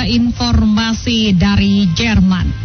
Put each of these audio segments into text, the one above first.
informasi dari Jerman.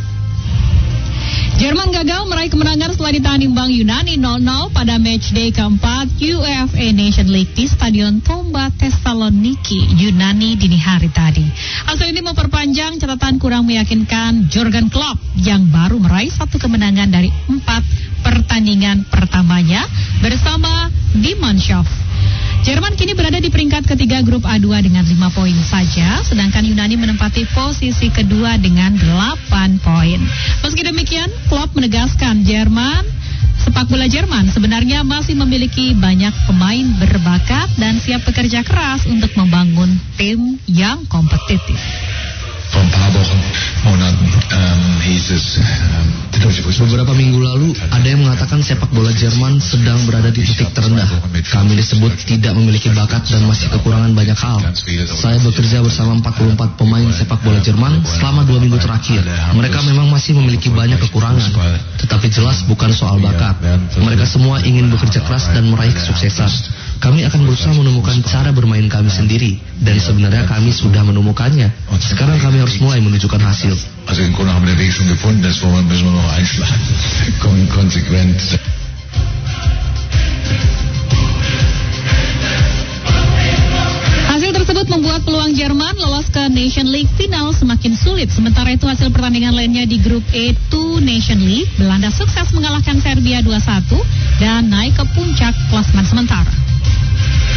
Jerman gagal meraih kemenangan setelah ditahan imbang Yunani 0-0 pada matchday keempat UEFA Nation League di Stadion Tomba Thessaloniki, Yunani dini hari tadi. Hasil ini memperpanjang catatan kurang meyakinkan Jurgen Klopp yang baru meraih 1 kemenangan dari 4 pertandingan pertamanya bersama Die Mannschaft. Jerman kini berada di peringkat ketiga grup A2 dengan 5 poin saja, sedangkan Yunani menempati posisi kedua dengan 8 poin. Meski demikian, Klopp menegaskan sepak bola Jerman sebenarnya masih memiliki banyak pemain berbakat dan siap bekerja keras untuk membangun tim yang kompetitif. Beberapa minggu lalu ada yang mengatakan sepak bola Jerman sedang berada di titik terendah. Kami disebut tidak memiliki bakat dan masih kekurangan banyak hal. Saya bekerja bersama 44 pemain sepak bola Jerman selama 2 minggu terakhir. Mereka memang masih memiliki banyak kekurangan, tetapi jelas bukan soal bakat. Mereka semua ingin bekerja keras dan meraih kesuksesan. Kami akan berusaha menemukan cara bermain kami sendiri, dan sebenarnya kami sudah menemukannya. Sekarang kami harus mulai menunjukkan hasil. Hasil tersebut membuat peluang Jerman lolos ke Nation League final semakin sulit. Sementara itu hasil pertandingan lainnya di grup E2 Nation League, Belanda sukses mengalahkan Serbia 2-1 dan naik ke puncak klasemen sementara.